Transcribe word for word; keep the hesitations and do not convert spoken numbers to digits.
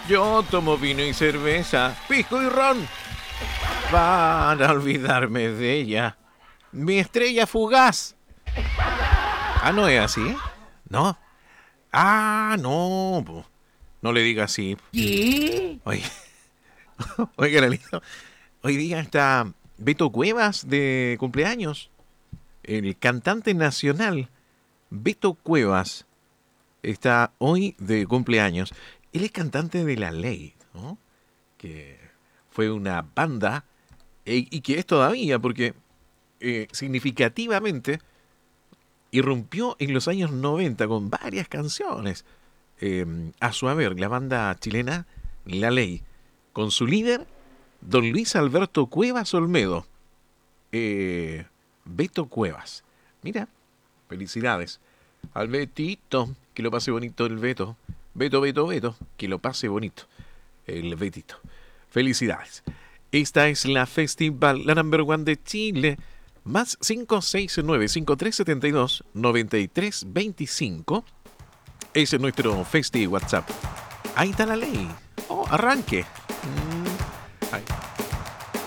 Yo tomo vino y cerveza, pisco y ron, para olvidarme de ella. Mi estrella fugaz. Ah, ¿no es así? ¿No? Ah, no. po. No le diga así. ¿Qué? Oye, oiga, Lalito, hoy día está Beto Cuevas de cumpleaños. El cantante nacional Beto Cuevas está hoy de cumpleaños. Él es cantante de La Ley, ¿no? Que fue una banda e- y que es todavía porque eh, significativamente irrumpió en los años noventa con varias canciones. Eh, a su haber, la banda chilena La Ley, con su líder, don Luis Alberto Cuevas Olmedo. Eh, Beto Cuevas. Mira, felicidades al Betito, que lo pase bonito el Beto. Beto, Beto, Beto, que lo pase bonito el Betito. Felicidades. Esta es la Festival, la number one de Chile. Más cinco seis nueve, cinco tres siete dos, nueve tres dos cinco. Ese es nuestro Festi WhatsApp. Ahí está La Ley. Oh, arranque.